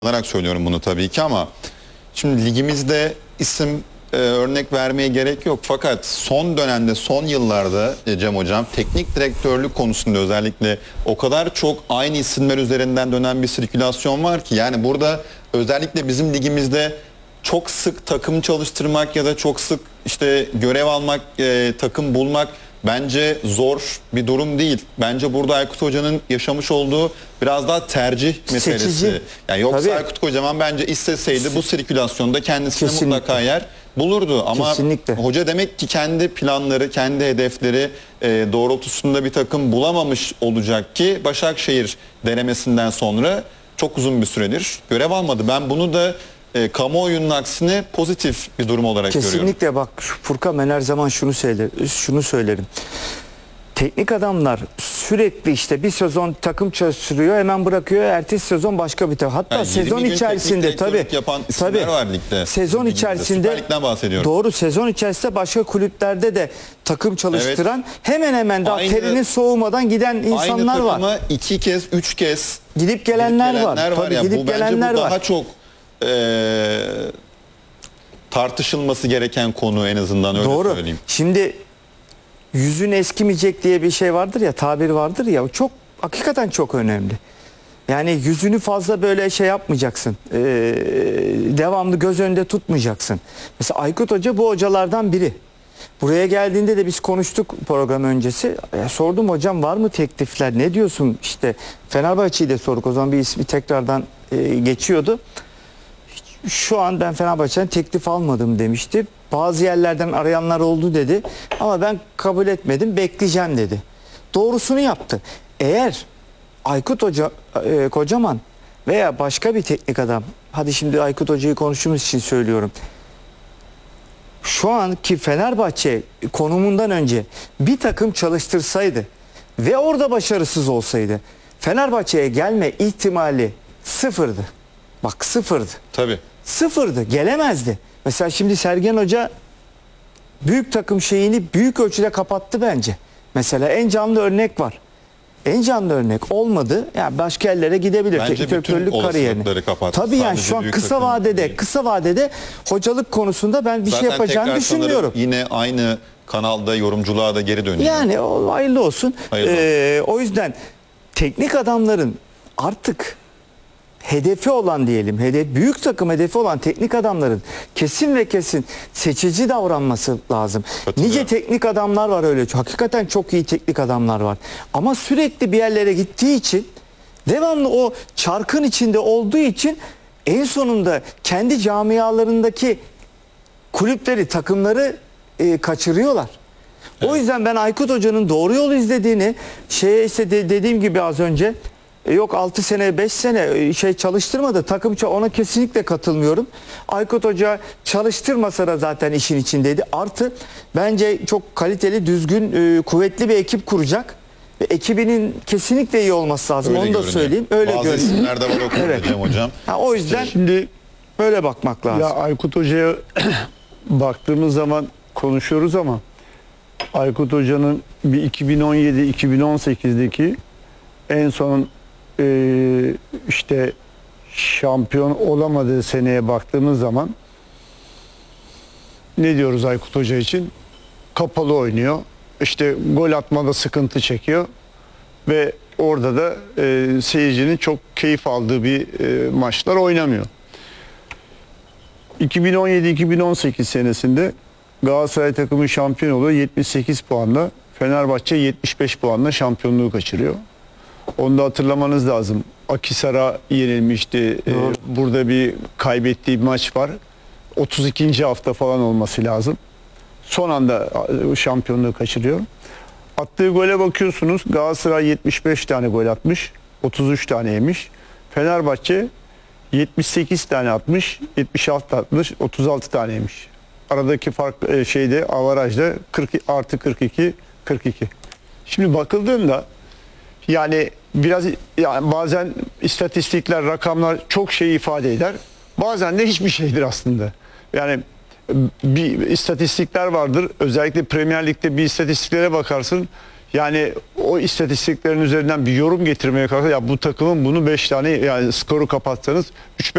olarak söylüyorum bunu tabii ki ama şimdi ligimizde isim örnek vermeye gerek yok. Fakat son dönemde, son yıllarda Cem Hocam teknik direktörlük konusunda özellikle o kadar çok aynı isimler üzerinden dönen bir sirkülasyon var ki yani burada özellikle bizim ligimizde çok sık takım çalıştırmak ya da çok sık işte görev almak, takım bulmak bence zor bir durum değil. Bence burada Aykut Hoca'nın yaşamış olduğu biraz daha tercih meselesi. Seçici. Yani yoksa Tabii. Aykut Kocaman bence isteseydi bu sirkülasyonda kendisine Kesinlikle. mutlaka yer bulurdu. Ama Kesinlikle. hoca demek ki kendi planları, kendi hedefleri doğrultusunda bir takım bulamamış olacak ki Başakşehir denemesinden sonra çok uzun bir süredir görev almadı. Ben bunu da kamuoyunun aksine pozitif bir durum olarak görüyorum. Kesinlikle bak Furkan, ben her zaman şunu söylerim. Teknik adamlar sürekli işte bir sezon takım çalıştırıyor, hemen bırakıyor, ertesi sezon başka bir takım. Hatta Yani sezon 20 gün içerisinde teknik direktörlük yapan isimler var ligde. Sezon Ligimizde. içerisinde Süper Lig'den bahsediyorum. doğru, sezon içerisinde başka kulüplerde de takım çalıştıran, hemen hemen daha terinin soğumadan giden insanlar aynı var. takıma 2 kez, 3 kez Gidip gelenler var. Tabii, Ya, gidip bu bence gelenler bu daha var. çok tartışılması gereken konu, en azından öyle Doğru. söyleyeyim. Şimdi yüzün eskimeyecek diye bir şey vardır ya, tabir vardır ya, o çok hakikaten çok önemli. Yani yüzünü fazla böyle şey yapmayacaksın. Devamlı göz önünde tutmayacaksın. Mesela Aykut Hoca bu hocalardan biri. Buraya geldiğinde de biz konuştuk program öncesi. Sordum, hocam var mı teklifler? Ne diyorsun? İşte Fenerbahçe'yi de sorduk. O zaman bir ismi tekrardan geçiyordu. Şu an ben Fenerbahçe'den teklif almadım demişti. Bazı yerlerden arayanlar oldu dedi. Ama ben kabul etmedim, bekleyeceğim dedi. Doğrusunu yaptı. Eğer Aykut Hoca, Kocaman veya başka bir teknik adam, hadi şimdi Aykut Hoca'yı konuştuğumuz için söylüyorum. Şu anki Fenerbahçe konumundan önce bir takım çalıştırsaydı ve orada başarısız olsaydı Fenerbahçe'ye gelme ihtimali sıfırdı. Bak, sıfırdı. Tabii. Sıfırdı. Gelemezdi. Mesela şimdi Sergen Hoca büyük takım şeyini büyük ölçüde kapattı bence. Mesela en canlı örnek var. En canlı örnek olmadı. Yani başka yerlere gidebilir. Bence Teknik bütün direktörlük kariyerini. olasılıkları kapattı. Tabii yani Sadece şu an büyük kısa takım vadede, değil. kısa vadede hocalık konusunda ben bir şey Zaten yapacağını tekrar düşünmüyorum. sanırım yine aynı kanalda yorumculuğa da geri dönüyor. Yani o hayırlı olsun. Hayırlı olsun. O yüzden teknik adamların artık hedefi olan diyelim, büyük takım hedefi olan teknik adamların kesin ve kesin seçici davranması lazım. Nice teknik adamlar var öyle. Hakikaten çok iyi teknik adamlar var. Ama sürekli bir yerlere gittiği için, devamlı o çarkın içinde olduğu için en sonunda kendi camialarındaki kulüpleri, takımları kaçırıyorlar. O yüzden ben Aykut Hoca'nın doğru yol izlediğini, işte dediğim gibi az önce, yok 6 sene 5 sene şey çalıştırmadı takım, ona kesinlikle katılmıyorum. Aykut Hoca çalıştırmasa da zaten işin içindeydi. Artı bence çok kaliteli, düzgün, kuvvetli bir ekip kuracak. Ve ekibinin kesinlikle iyi olması lazım. Öyle onu da görünüyor. söyleyeyim. Öyle Bazı görünüyor. isimler de var o konuda Evet. Cem Hocam. O yüzden Şimdi böyle bakmak lazım. ya Aykut Hoca'ya baktığımız zaman konuşuyoruz ama Aykut Hoca'nın bir 2017-2018'deki en son işte şampiyon olamadığı seneye baktığımız zaman ne diyoruz Aykut Hoca için? Kapalı oynuyor. İşte gol atmada sıkıntı çekiyor ve orada da seyircinin çok keyif aldığı bir maçlar oynamıyor. 2017-2018 senesinde Galatasaray takımı şampiyon oluyor 78 puanla. Fenerbahçe 75 puanla şampiyonluğu kaçırıyor. Onu da hatırlamanız lazım. Akhisar'a yenilmişti. Burada bir kaybettiği bir maç var. 32. hafta falan olması lazım. Son anda şampiyonluğu kaçırıyor. Attığı gole bakıyorsunuz. Galatasaray 75 tane gol atmış. 33 tane yemiş. Fenerbahçe 78 tane atmış. 76 atmış. 36 tane yemiş. Aradaki fark avarajda 40 artı 42 42. Şimdi bakıldığında yani biraz, yani bazen istatistikler, rakamlar çok şey ifade eder. Bazen de hiçbir şeydir aslında. Yani bir istatistikler vardır. Özellikle Premier Lig'de bir istatistiklere bakarsın. Yani o istatistiklerin üzerinden bir yorum getirmeye kalkar. Ya bu takımın bunu 5 tane, yani skoru kapatsanız 3